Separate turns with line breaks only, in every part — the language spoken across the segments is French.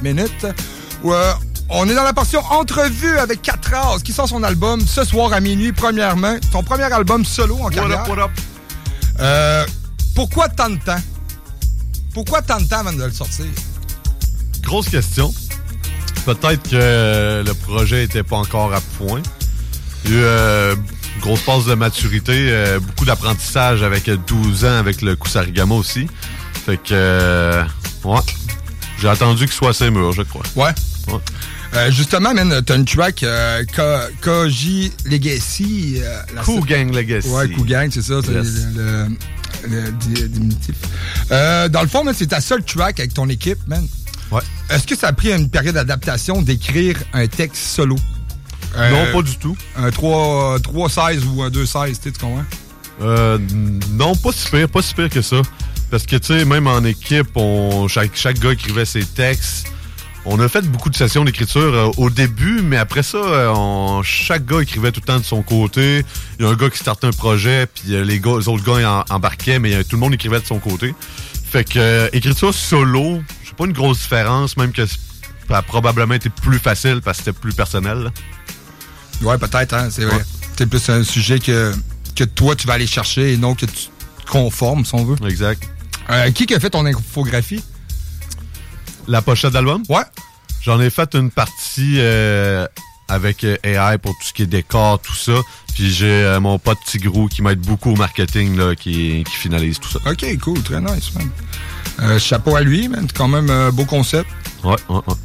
minutes. On est dans la portion entrevue avec Catraz qui sort son album ce soir à minuit, premièrement. Son premier album solo en carrière.
What up?
Pourquoi tant de temps? Pourquoi tant de temps avant de le sortir?
Grosse question. Peut-être que le projet n'était pas encore à point. Il y a eu une grosse passe de maturité, beaucoup d'apprentissage avec 12 ans avec le Kusarigama aussi. Fait que, ouais, j'ai attendu qu'il soit assez mûr, je crois.
Ouais. Justement, man, t'as une track Koji Legacy.
Gang Legacy.
Ouais, Gang, c'est ça.
Yes.
C'est le diminutif. Dans le fond, man, c'est ta seule track avec ton équipe, man.
Ouais.
Est-ce que ça a pris une période d'adaptation d'écrire un texte solo?
Non, pas du tout.
Un 3-16 ou un 2-16, tu comprends?
Non, pas si pire que ça. Parce que, tu sais, même en équipe, chaque gars écrivait ses textes. On a fait beaucoup de sessions d'écriture au début, mais après ça, chaque gars écrivait tout le temps de son côté. Il y a un gars qui startait un projet, puis les autres gars embarquaient, mais tout le monde écrivait de son côté. Fait que écriture solo, j'ai pas une grosse différence, même que ça a probablement été plus facile parce que c'était plus personnel. Là.
Ouais, peut-être, hein, c'est vrai. C'est plus un sujet que toi, tu vas aller chercher et non que tu te conformes, si on veut.
Exact.
Qui a fait ton infographie?
La pochette d'album?
Ouais.
J'en ai fait une partie avec AI pour tout ce qui est décor, tout ça. Puis j'ai mon pote Tigrou qui m'aide beaucoup au marketing, là, qui finalise tout ça.
OK, cool. Très nice, man. Chapeau à lui, man. C'est quand même un beau concept.
Ouais.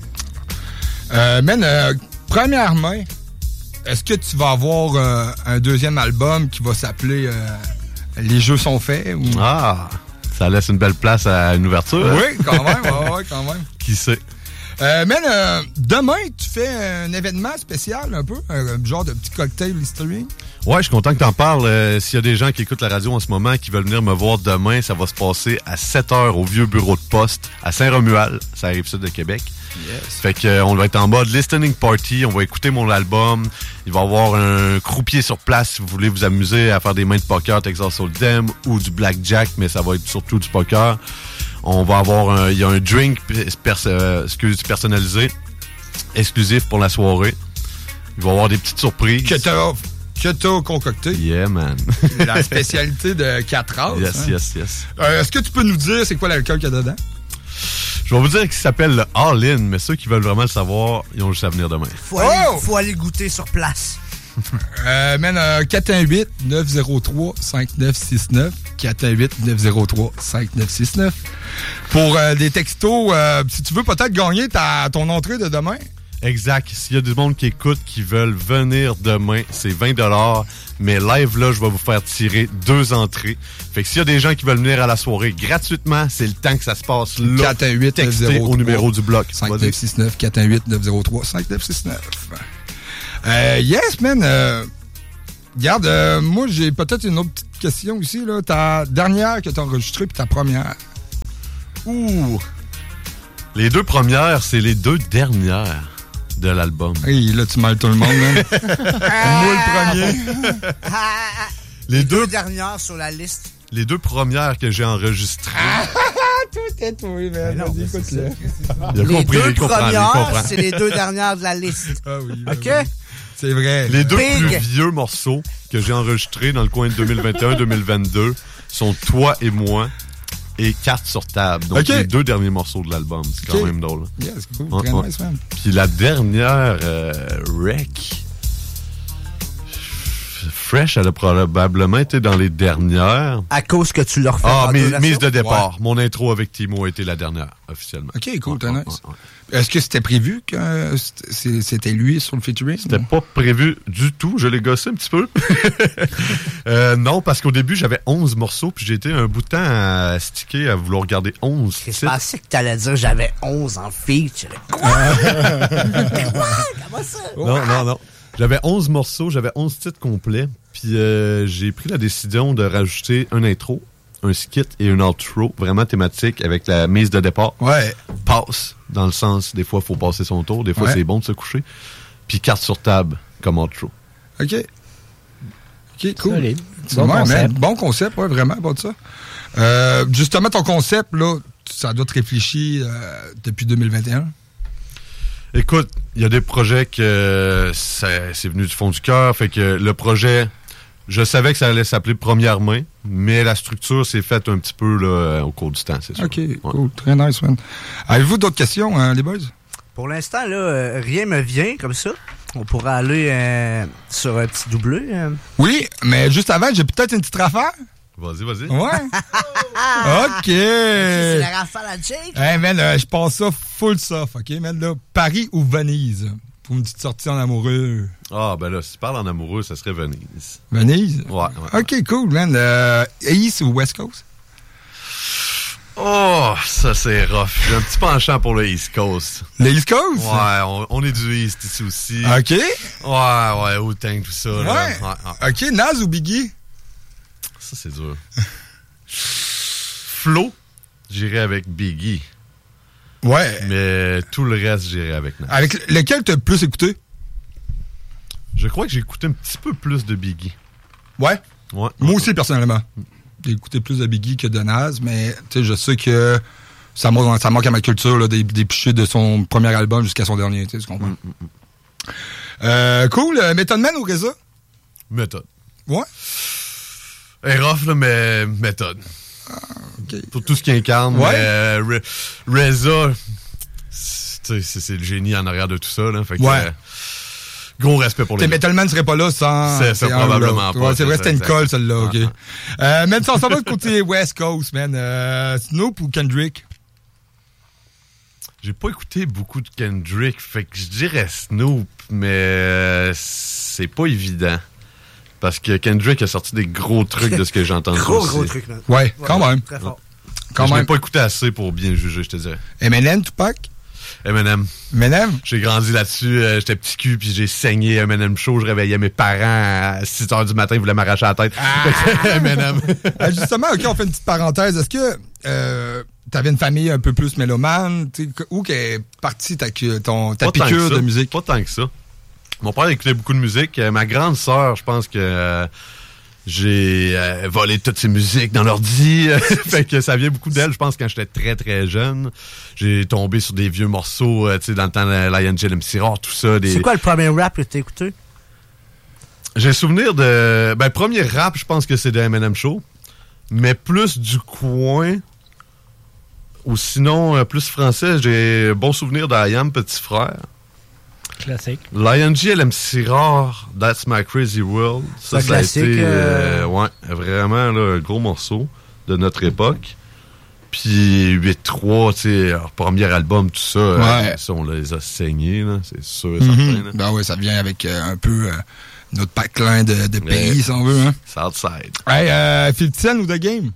Premièrement, est-ce que tu vas avoir un deuxième album qui va s'appeler Les Jeux sont faits? Ou...
Ah! Ça laisse une belle place à une ouverture.
Oui, quand même. Ouais, quand même.
Qui sait?
Demain, tu fais un événement spécial, un peu, un genre de petit cocktail Listerine.
Ouais, je suis content que t'en parles. S'il y a des gens qui écoutent la radio en ce moment qui veulent venir me voir demain, ça va se passer à 7h au vieux bureau de poste à Saint-Romuald, ça arrive sud de Québec.
Yes.
Fait que on va être en mode listening party, on va écouter mon album, il va y avoir un croupier sur place si vous voulez vous amuser à faire des mains de poker Texas Hold'em ou du blackjack, mais ça va être surtout du poker. On va avoir il y a un drink personnalisé, exclusif pour la soirée. Il va y avoir des petites surprises.
Que t'as concocté.
Yeah, man.
La spécialité de Catraz.
Yes.
Est-ce que tu peux nous dire c'est quoi l'alcool qu'il y a dedans?
Je vais vous dire qu'il s'appelle le All-In, mais ceux qui veulent vraiment le savoir, ils ont juste à venir demain.
Faut aller le goûter sur place.
418-903-5969. 418-903-5969. Pour des textos, si tu veux peut-être gagner ton entrée de demain.
Exact. S'il y a du monde qui écoute, qui veulent venir demain, c'est 20$. Mais live, là, je vais vous faire tirer 2 entrées. Fait que s'il y a des gens qui veulent venir à la soirée gratuitement, c'est le temps que ça se passe là.
418-903.
Au numéro du bloc.
5969. 418-903-5969. Yes, man. Regarde, moi, j'ai peut-être une autre petite question aussi, là. Ta dernière que t'as enregistrée puis ta première.
Ouh! Les 2 premières, c'est les 2 dernières de l'album.
Hey, là, tu mêles tout le monde, man. Moi, le premier.
Les 2 dernières sur la liste.
Les 2 premières que j'ai enregistrées.
Tout est trouvé, man. Vas-y, écoute-le.
Les 2 premières, c'est les 2 dernières de la liste.
Ah oui.
OK?
C'est vrai.
Les 2 plus vieux morceaux que j'ai enregistrés dans le coin de 2021-2022 sont Toi et moi et Carte sur table. Donc, les 2 derniers morceaux de l'album. C'est quand même drôle.
Yeah, c'est cool. Très nice, man.
Puis la dernière, Wreck. Fresh, elle a probablement été dans les dernières.
À cause que tu leur fais.
Mise de départ. Ouais. Mon intro avec Timo a été la dernière, officiellement.
OK, cool, t'es nice. Est-ce que c'était prévu que c'était lui sur le featuring?
C'était pas prévu du tout. Je l'ai gossé un petit peu. Non, parce qu'au début, j'avais 11 morceaux, puis j'ai été un bout de temps à sticker, à vouloir garder 11.
Je pensais que t'allais dire j'avais 11 en feature. Quoi? Comment ça?
Non. J'avais 11 morceaux, j'avais 11 titres complets, puis j'ai pris la décision de rajouter un intro, un skit et un outro vraiment thématique avec la mise de départ.
Ouais.
Passe, dans le sens, des fois, il faut passer son tour, des fois, c'est bon de se coucher. Puis Carte sur table comme outro.
OK, cool.
Solide.
Bon concept, ouais, vraiment, pas de ça. Justement, ton concept, là, ça doit te réfléchir depuis 2021?
Écoute, il y a des projets que c'est venu du fond du cœur. Fait que le projet, je savais que ça allait s'appeler Première Main, mais la structure s'est faite un petit peu là, au cours du temps, c'est sûr.
OK, cool. Très nice, man. Avez-vous d'autres questions, les boys?
Pour l'instant, là, rien me vient comme ça. On pourrait aller sur un petit doublé.
Oui, mais juste avant, j'ai peut-être une petite affaire.
Vas-y.
Ouais. OK.
C'est la rafale à Jake.
Hey, man, je pense ça full soft, OK, man, là. Paris ou Venise? Pour une petite sortie en amoureux.
Ah, ben là, si tu parles en amoureux, ça serait Venise.
Venise?
Ouais.
OK, cool, man. East ou West Coast?
Oh, ça c'est rough. J'ai un petit penchant pour le East Coast.
Le East Coast?
Ouais, on est du East ici aussi.
OK.
Ouais, Wu-Tang, tout ça. Là.
Ouais. OK, Nas ou Biggie?
Ça, c'est dur. Flo, j'irai avec Biggie.
Ouais.
Mais tout le reste, j'irai avec Nas.
Avec lequel t'as le plus écouté?
Je crois que j'ai écouté un petit peu plus de Biggie.
Ouais?
Ouais.
Moi aussi, personnellement. J'ai écouté plus de Biggie que de Nas, mais je sais que ça manque à ma culture là, des pichets de son premier album jusqu'à son dernier, tu comprends? Cool. Method Man ou RZA?
Méthode.
Ouais?
Rough, là, mais méthode.
Okay.
Pour tout ce qui incarne.
Ouais.
Mais RZA, c'est le génie en arrière de tout ça. Là, fait que,
ouais.
Gros respect pour les
deux. Metal Man ne serait pas là sans...
C'est probablement pas.
Ouais, c'est vrai, c'était une colle, celle-là. OK. Même si on s'en va du côté West Coast, man. Snoop ou Kendrick?
J'ai pas écouté beaucoup de Kendrick, fait que je dirais Snoop, mais c'est pas évident. Parce que Kendrick a sorti des gros trucs de ce que j'ai entendu.
Gros trucs, là.
Ouais, quand même.
Très fort.
Je n'ai pas écouté assez pour bien juger, je te dirais.
Eminem, Tupac?
Eminem.
J'ai
grandi là-dessus. J'étais petit cul, puis j'ai saigné Eminem Show. Je réveillais mes parents à 6 h du matin. Ils voulaient m'arracher la tête. Eminem.
Justement, OK, on fait une petite parenthèse. Est-ce que t'avais une famille un peu plus mélomane? Où est partie ta piqûre de musique?
Pas tant que ça. Mon père écoutait beaucoup de musique. Ma grande sœur, je pense que j'ai volé toutes ses musiques dans l'ordi. Fait que ça vient beaucoup d'elle. Je pense quand j'étais très, très jeune. J'ai tombé sur des vieux morceaux, tu sais, dans le temps de Lion J, MC Rare, tout ça.
C'est quoi le premier rap que t'as écouté?
J'ai souvenir de... premier rap, je pense que c'est de Eminem Show. Mais plus du coin... Ou sinon, plus français, j'ai bon souvenir d'I.Am, Petit Frère.
Classique.
Lion J, LMC Rare, That's My Crazy World. Ça a été ouais, vraiment là, un gros morceau de notre époque. Puis 8-3, tu sais, leur premier album, tout ça, ça, on les a saignés, là, c'est sûr et certain. Là.
Ben oui, ça vient avec un peu notre patelin de pays, si on veut. Hein.
Southside.
Hey, 50 Cent ou The Game?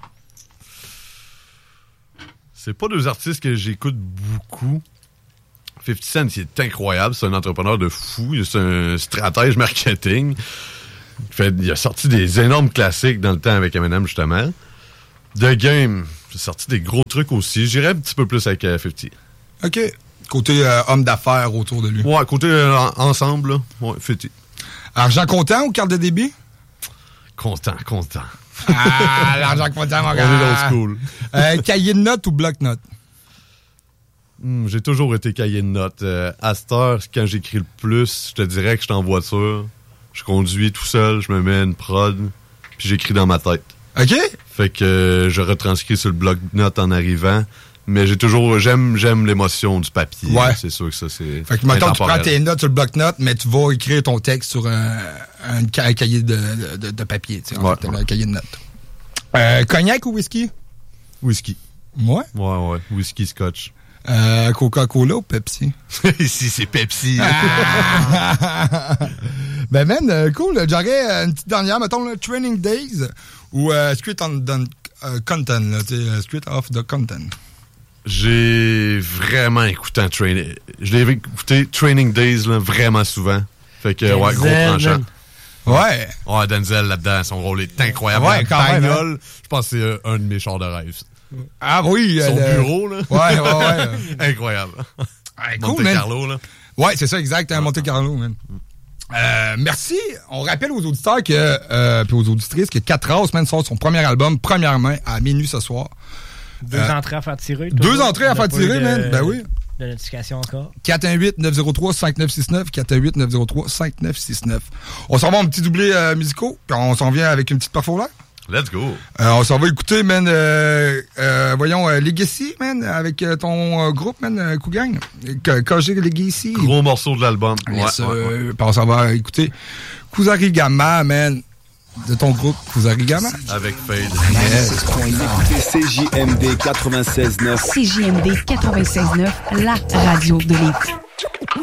C'est pas deux artistes que j'écoute beaucoup. 50 Cent, il est incroyable. C'est un entrepreneur de fou. C'est un stratège marketing. Il a sorti des énormes classiques dans le temps avec Eminem, justement. The Game, j'ai sorti des gros trucs aussi. J'irais un petit peu plus avec 50.
OK. Côté homme d'affaires autour de lui.
Ouais, côté ensemble, là. Ouais, 50.
Argent comptant ou carte de débit?
Content.
Ah, l'argent comptant, mon gars.
On est old school.
Cahier de notes ou bloc-notes?
J'ai toujours été cahier de notes. À cette heure, quand j'écris le plus, je te dirais que je suis en voiture. Je conduis tout seul, je me mets une prod, puis j'écris dans ma tête.
OK.
Fait que je retranscris sur le bloc-notes en arrivant. Mais j'aime l'émotion du papier.
Ouais.
C'est sûr que ça, c'est...
Fait que maintenant, tu prends tes notes sur le bloc-notes, mais tu vas écrire ton texte sur un cahier de papier, tu sais, en fait, un cahier de notes. Cognac ou whisky?
Whisky.
Ouais?
Ouais. Whisky, scotch.
Coca-Cola ou Pepsi?
Ici, c'est Pepsi.
Ben, man, cool. J'aurais une petite dernière, mettons, là, Training Days ou Street on Content, là, Street of the Content.
J'ai vraiment écouté Je l'ai écouté Training Days là, vraiment souvent. Fait que, ouais, gros tranchant.
Ouais.
Ouais, Denzel là-dedans, son rôle est incroyable.
Ouais, quand même. Hein?
Je pense que c'est un de mes chars de rêve.
Ah oui.
Son bureau, là.
Ouais.
Incroyable.
Cool,
Monte Carlo, là.
Ouais, c'est ça, exact, Monte Carlo, man. Merci. On rappelle aux auditeurs que, puis aux auditrices que 4 As, man, sort son premier album, première main, à minuit ce soir.
2 entrées à faire tirer.
2 entrées à faire tirer, man. Ben oui.
de notification encore.
418-903-5969. 418-903-5969. On s'en va en petit doublé musicaux, puis on s'en vient avec une petite performance.
Let's go.
On s'en va écouter, man, voyons, Legacy, man, avec ton groupe, man, Cougang. KG Legacy.
Gros morceau de l'album.
Puis on s'en va écouter Kusarigama, man, de ton groupe Kusarigama.
Avec Fade.
Yes.
CJMD 96.9.
CJMD 96.9, la radio de l'État.